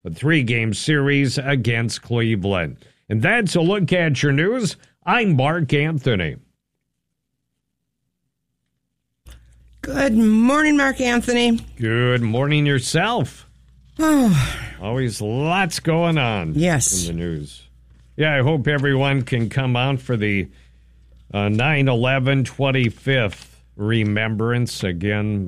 a 3-game series against Cleveland. And that's a look at your news. I'm Mark Anthony. Good morning, Mark Anthony. Good morning yourself. Always lots going on in the news. Yeah, I hope everyone can come out for the 9/11 25th remembrance. Again,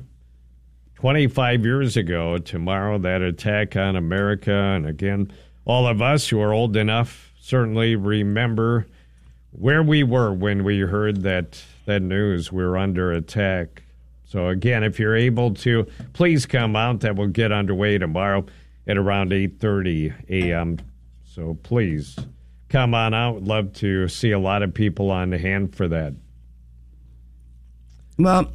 25 years ago tomorrow, that attack on America. And again, all of us who are old enough certainly remember where we were when we heard that news. We were under attack. So again, if you're able to, please come out. That will get underway tomorrow at around 8:30 a.m. So please come on out. Love to see a lot of people on hand for that. Well,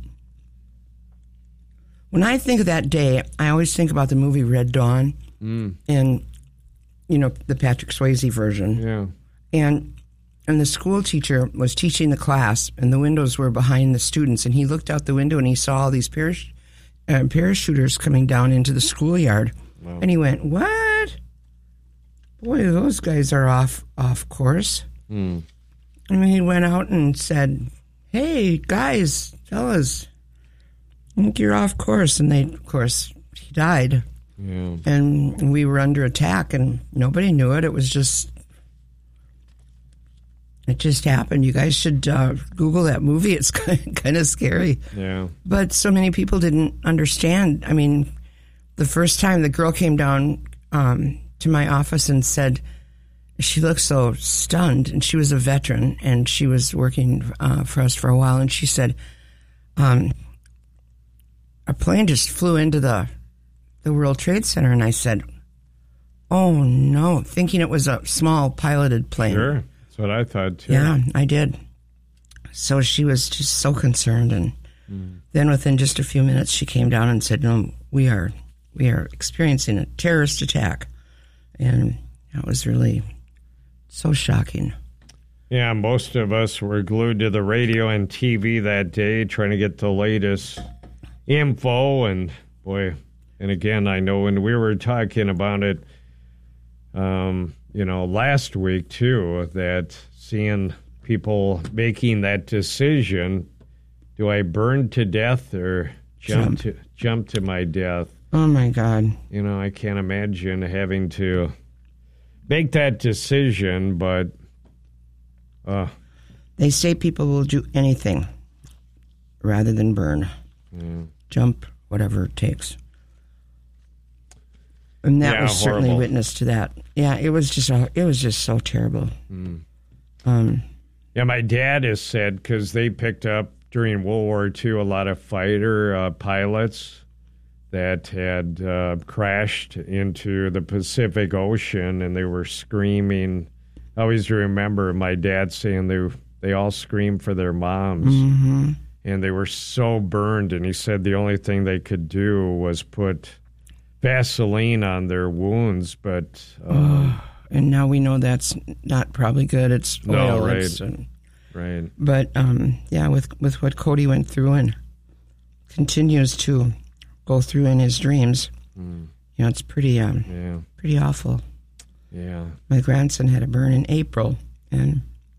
when I think of that day, I always think about the movie Red Dawn and, the Patrick Swayze version. Yeah. And the school teacher was teaching the class, and the windows were behind the students, and he looked out the window and he saw all these parachuters coming down into the schoolyard. Wow. And he went, "What? Boy, those guys are off course." And he went out and said, "Hey, guys, fellas, I think you're off course." And he died. Yeah. And we were under attack, and nobody knew it. It just happened. You guys should Google that movie. It's kind of scary. Yeah. But so many people didn't understand. I mean, the first time the girl came down to my office and said, she looked so stunned, and she was a veteran, and she was working for us for a while, and she said, a plane just flew into the World Trade Center. And I said, "Oh, no," thinking it was a small piloted plane. Sure. That's what I thought, too. Yeah, I did. So she was just so concerned. And then within just a few minutes, she came down and said, "No, we are experiencing a terrorist attack." And that was really so shocking. Yeah, most of us were glued to the radio and TV that day, trying to get the latest info. And boy, and again, I know when we were talking about it, last week too, that seeing people making that decision, do I burn to death or jump to my death? Oh my God. I can't imagine having to make that decision, but they say people will do anything rather than burn. Jump, whatever it takes. And that was certainly horrible. witness to that. Yeah, it was just so terrible. Yeah, my dad has said, because they picked up during World War II a lot of fighter pilots that had crashed into the Pacific Ocean, and they were screaming. I always remember my dad saying they all screamed for their moms, and they were so burned, and he said the only thing they could do was put Vaseline on their wounds, but and now we know that's not probably good. It's oil. No, right, right. But with what Cody went through and continues to go through in his dreams, it's pretty awful. Yeah, my grandson had a burn in April, and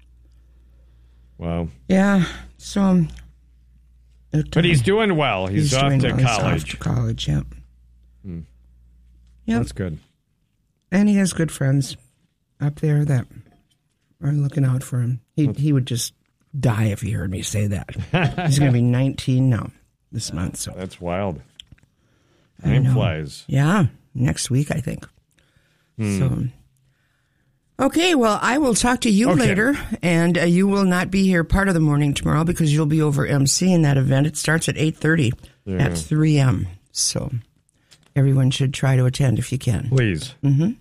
wow. Yeah, so. But he's doing well. He's off to college. He's off to college, yep. Yep. That's good. And he has good friends up there that are looking out for him. He would just die if he heard me say that. He's going to be 19 now this month. So that's wild. Time flies. Yeah, next week, I think. So, okay, well, I will talk to you later, and you will not be here part of the morning tomorrow because you'll be over emceeing that event. It starts at 8:30 at 3 a.m., so everyone should try to attend if you can. Please.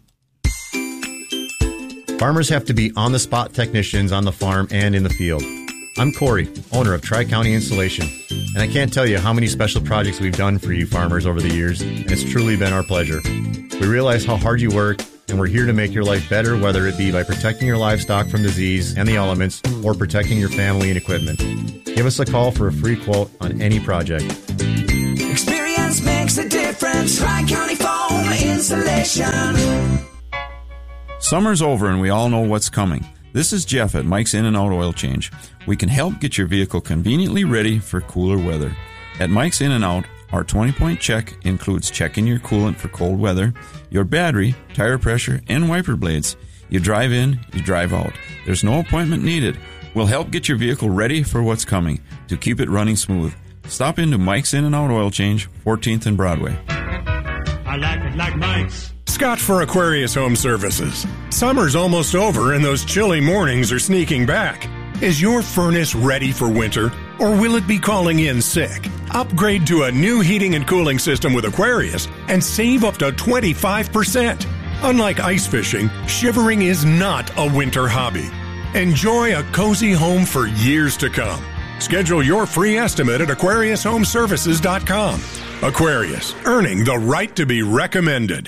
Farmers have to be on-the-spot technicians on the farm and in the field. I'm Corey, owner of Tri-County Installation, and I can't tell you how many special projects we've done for you farmers over the years, and it's truly been our pleasure. We realize how hard you work, and we're here to make your life better, whether it be by protecting your livestock from disease and the elements or protecting your family and equipment. Give us a call for a free quote on any project. Experience makes a difference. Tri-County Phone Home Insulation. Summer's over and we all know what's coming. This is Jeff at Mike's In and Out Oil Change. We can help get your vehicle conveniently ready for cooler weather. At Mike's In and Out, our 20-point check includes checking your coolant for cold weather, your battery, tire pressure, and wiper blades. You drive in, you drive out. There's no appointment needed. We'll help get your vehicle ready for what's coming to keep it running smooth. Stop into Mike's In and Out Oil Change, 14th and Broadway. I like it like Mike's. Scott for Aquarius Home Services. Summer's almost over and those chilly mornings are sneaking back. Is your furnace ready for winter, or will it be calling in sick? Upgrade to a new heating and cooling system with Aquarius and save up to 25%. Unlike ice fishing, shivering is not a winter hobby. Enjoy a cozy home for years to come. Schedule your free estimate at AquariusHomeservices.com. Aquarius, earning the right to be recommended.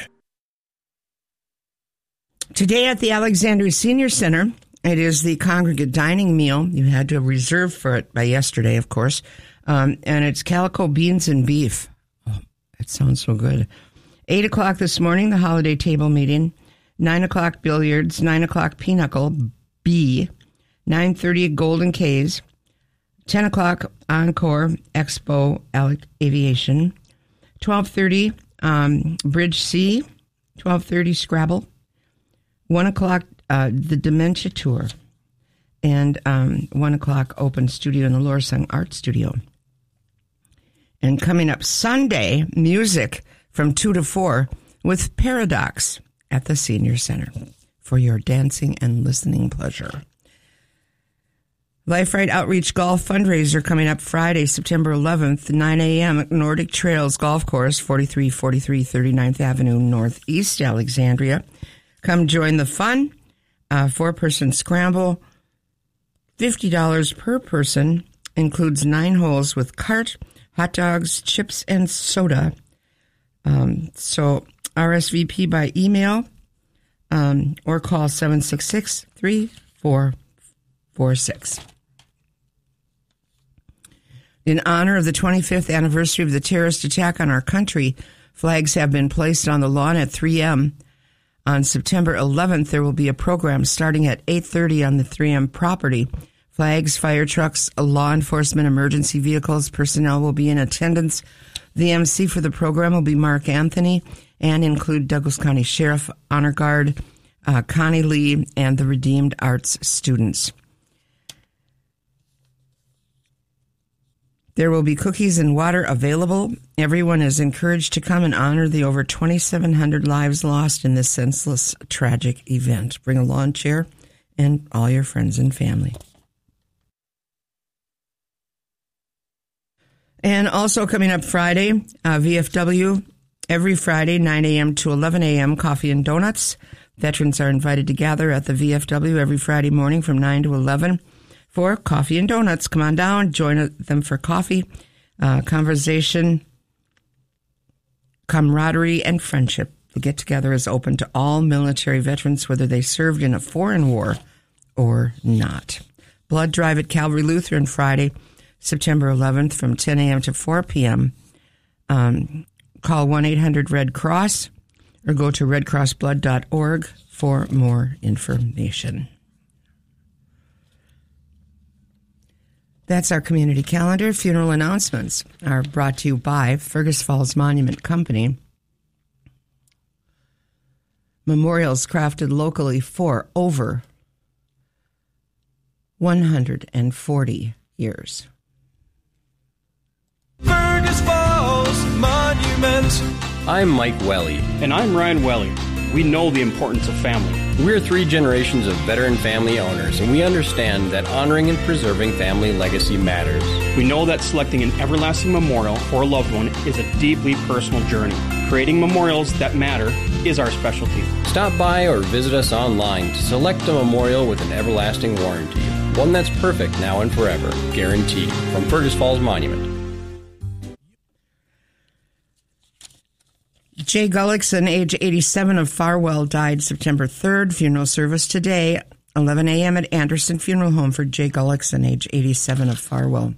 Today at the Alexandria Senior Center, it is the congregate dining meal. You had to reserve for it by yesterday, of course. And it's calico beans and beef. Oh, that sounds so good. 8 o'clock this morning, the holiday table meeting. 9 o'clock billiards. 9 o'clock pinochle, B. 9:30 Golden K's. 10 o'clock Encore Expo Aviation. 12:30 Bridge C. 12:30 Scrabble. 1 o'clock the Dementia Tour. And 1 o'clock Open Studio in the Lorsung Art Studio. And coming up Sunday, music from 2 to 4 with Paradox at the Senior Center for your dancing and listening pleasure. Life Right Outreach Golf Fundraiser coming up Friday, September 11th, 9 a.m. at Nordic Trails Golf Course, 4343 39th Avenue Northeast, Alexandria. Come join the fun. 4-person scramble, $50 per person, includes 9 holes with cart, hot dogs, chips, and soda. So RSVP by email or call 766-3446. In honor of the 25th anniversary of the terrorist attack on our country, flags have been placed on the lawn at 3M. On September 11th, there will be a program starting at 8:30 on the 3M property. Flags, fire trucks, law enforcement, emergency vehicles, personnel will be in attendance. The MC for the program will be Mark Anthony and include Douglas County Sheriff, Honor Guard, Connie Lee, and the Redeemed Arts students. There will be cookies and water available. Everyone is encouraged to come and honor the over 2,700 lives lost in this senseless, tragic event. Bring a lawn chair and all your friends and family. And also coming up Friday, VFW, every Friday, 9 a.m. to 11 a.m., coffee and donuts. Veterans are invited to gather at the VFW every Friday morning from 9 to 11 for coffee and donuts. Come on down, join them for coffee, conversation, camaraderie, and friendship. The get-together is open to all military veterans, whether they served in a foreign war or not. Blood drive at Calvary Lutheran Friday, September 11th from 10 a.m. to 4 p.m. Call 1-800-RED-CROSS or go to redcrossblood.org for more information. That's our community calendar. Funeral announcements are brought to you by Fergus Falls Monument Company. Memorials crafted locally for over 140 years. Fergus Falls Monument. I'm Mike Welly. And I'm Ryan Welly. We know the importance of family. We're 3 generations of veteran family owners, and we understand that honoring and preserving family legacy matters. We know that selecting an everlasting memorial for a loved one is a deeply personal journey. Creating memorials that matter is our specialty. Stop by or visit us online to select a memorial with an everlasting warranty. One that's perfect now and forever, guaranteed. From Fergus Falls Monument. Jay Gullickson, age 87 of Farwell, died September 3rd. Funeral service today, 11 a.m. at Anderson Funeral Home for Jay Gullickson, age 87 of Farwell.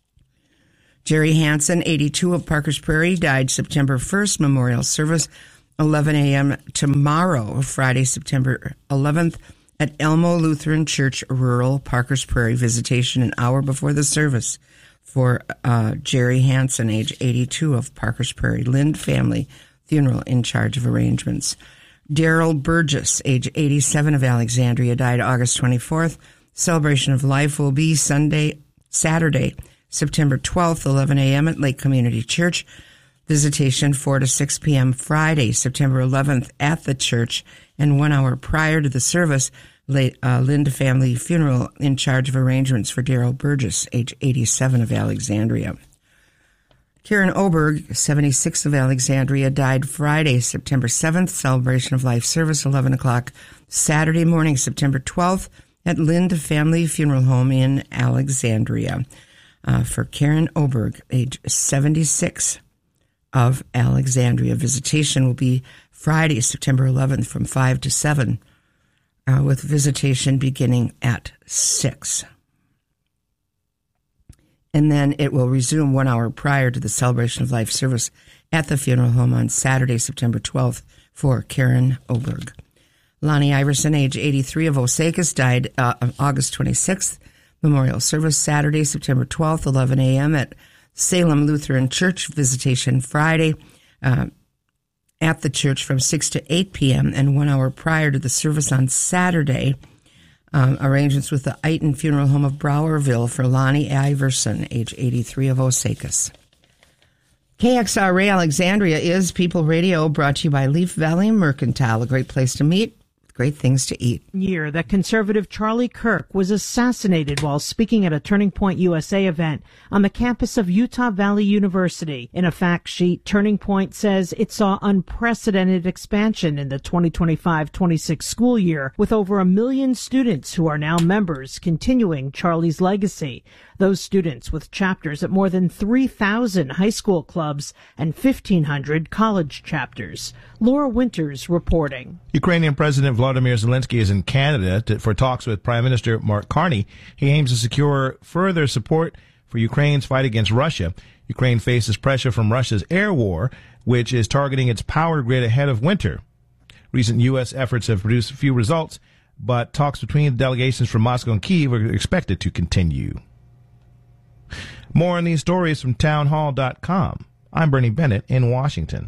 Jerry Hansen, 82 of Parkers Prairie, died September 1st. Memorial service 11 a.m. tomorrow, Friday, September 11th, at Elmo Lutheran Church, Rural, Parkers Prairie. Visitation an hour before the service for Jerry Hansen, age 82, of Parkers Prairie. Lind family funeral in charge of arrangements. Daryl Burgess, age 87, of Alexandria, died August 24th. Celebration of life will be Saturday, September 12th, 11 a.m. at Lake Community Church. Visitation 4 to 6 p.m. Friday, September 11th at the church, and 1 hour prior to the service, Lind family funeral in charge of arrangements for Daryl Burgess, age 87, of Alexandria. Karen Oberg, 76, of Alexandria, died Friday, September 7th. Celebration of life service, 11 o'clock Saturday morning, September 12th, at Lind Family Funeral Home in Alexandria. For Karen Oberg, age 76, of Alexandria. Visitation will be Friday, September 11th, from 5 to 7, with visitation beginning at 6. And then it will resume 1 hour prior to the celebration of life service at the funeral home on Saturday, September 12th, for Karen Oberg. Lonnie Iverson, age 83, of Osakis, died August 26th. Memorial service Saturday, September 12th, 11 a.m. at Salem Lutheran Church. Visitation Friday at the church from 6 to 8 p.m. and 1 hour prior to the service on Saturday. Arrangements with the Eiton Funeral Home of Browerville for Lonnie Iverson, age 83, of Osakis. KXRA Alexandria is People Radio, brought to you by Leaf Valley Mercantile, a great place to meet, great things to eat. Year that conservative Charlie Kirk was assassinated while speaking at a Turning Point USA event on the campus of Utah Valley University. In a fact sheet, Turning Point says it saw unprecedented expansion in the 2025-26 school year, with over 1 million students who are now members, continuing Charlie's legacy. Those students with chapters at more than 3,000 high school clubs and 1,500 college chapters. Laura Winters reporting. Ukrainian President Volodymyr Zelensky is in Canada for talks with Prime Minister Mark Carney. He aims to secure further support for Ukraine's fight against Russia. Ukraine faces pressure from Russia's air war, which is targeting its power grid ahead of winter. Recent U.S. efforts have produced few results, but talks between the delegations from Moscow and Kyiv are expected to continue. More on these stories from townhall.com. I'm Bernie Bennett in Washington.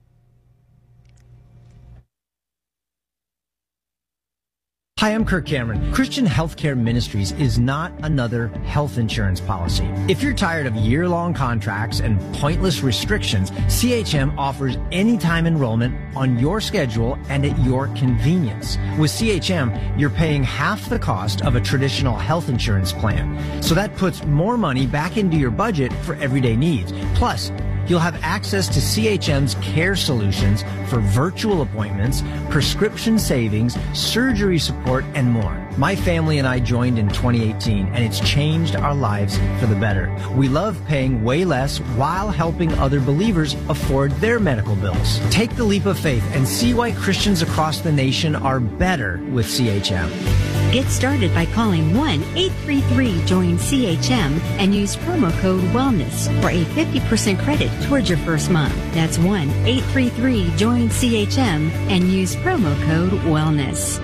Hi, I'm Kirk Cameron. Christian Healthcare Ministries is not another health insurance policy. If you're tired of year-long contracts and pointless restrictions, CHM offers anytime enrollment on your schedule and at your convenience. With CHM, you're paying half the cost of a traditional health insurance plan. So that puts more money back into your budget for everyday needs. Plus, you'll have access to CHM's care solutions for virtual appointments, prescription savings, surgery support, and more. My family and I joined in 2018, and it's changed our lives for the better. We love paying way less while helping other believers afford their medical bills. Take the leap of faith and see why Christians across the nation are better with CHM. Get started by calling 1-833-JOIN-CHM and use promo code WELLNESS for a 50% credit towards your first month. That's 1-833-JOIN-CHM and use promo code WELLNESS.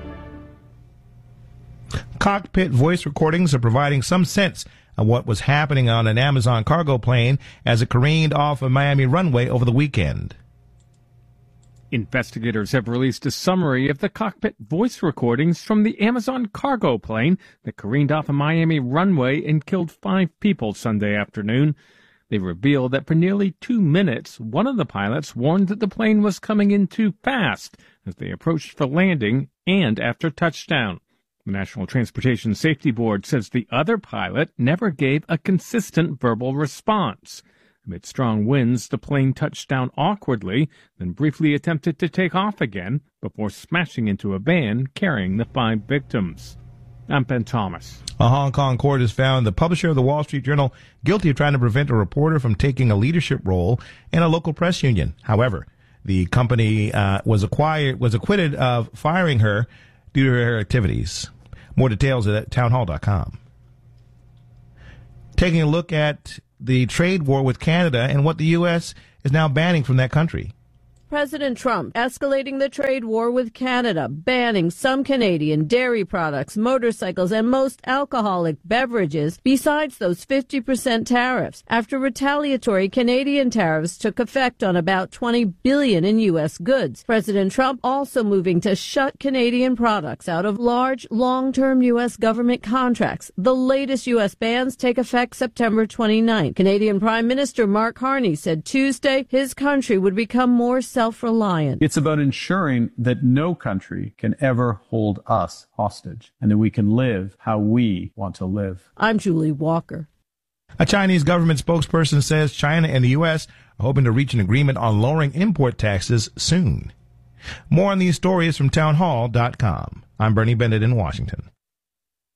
Cockpit voice recordings are providing some sense of what was happening on an Amazon cargo plane as it careened off a Miami runway over the weekend. Investigators have released a summary of the cockpit voice recordings from the Amazon cargo plane that careened off a Miami runway and killed 5 people Sunday afternoon. They revealed that for nearly 2 minutes, one of the pilots warned that the plane was coming in too fast as they approached for landing and after touchdown. The National Transportation Safety Board says the other pilot never gave a consistent verbal response. Amid strong winds, the plane touched down awkwardly, then briefly attempted to take off again before smashing into a van carrying the 5 victims. I'm Ben Thomas. A Hong Kong court has found the publisher of the Wall Street Journal guilty of trying to prevent a reporter from taking a leadership role in a local press union. However, the company was acquitted of firing her due to her activities. More details at townhall.com. Taking a look at the trade war with Canada and what the U.S. is now banning from that country. President Trump escalating the trade war with Canada, banning some Canadian dairy products, motorcycles, and most alcoholic beverages, besides those 50% tariffs, after retaliatory Canadian tariffs took effect on about $20 billion in U.S. goods. President Trump also moving to shut Canadian products out of large, long-term U.S. government contracts. The latest U.S. bans take effect September 29th. Canadian Prime Minister Mark Carney said Tuesday his country would become more self-reliant. It's about ensuring that no country can ever hold us hostage and that we can live how we want to live. I'm Julie Walker. A Chinese government spokesperson says China and the U.S. are hoping to reach an agreement on lowering import taxes soon. More on these stories from townhall.com. I'm Bernie Bennett in Washington.